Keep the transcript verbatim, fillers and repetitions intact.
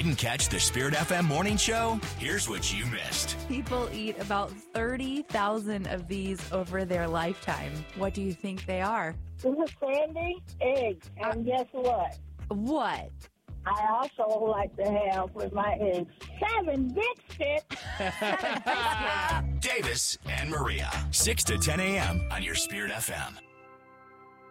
Didn't catch the Spirit F M morning show? Here's what you missed. People eat about thirty thousand of these over their lifetime. What do you think they are? This is Sandy, eggs. And guess what? What? I also like to have with my eggs seven biscuits. Davis and Maria, six to ten a.m. on your Spirit F M.